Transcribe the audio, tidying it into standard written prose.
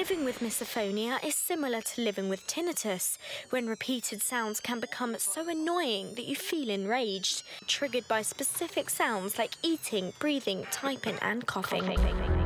Living with misophonia is similar to living with tinnitus, when repeated sounds can become so annoying that you feel enraged, triggered by specific sounds like eating, breathing, typing and coughing.